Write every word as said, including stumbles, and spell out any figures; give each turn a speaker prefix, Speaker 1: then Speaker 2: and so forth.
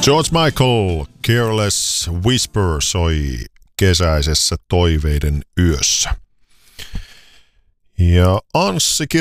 Speaker 1: George Michael, Careless Whisper soi kesäisessä toiveiden yössä. Ja Anssi